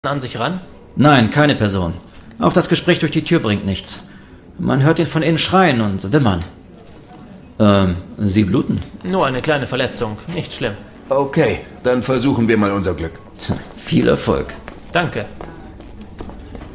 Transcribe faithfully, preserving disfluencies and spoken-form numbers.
an sich ran? Nein, keine Person. Auch das Gespräch durch die Tür bringt nichts. Man hört ihn von innen schreien und wimmern. Ähm, Sie bluten? Nur eine kleine Verletzung, nicht schlimm. Okay, dann versuchen wir mal unser Glück. Viel Erfolg. Danke.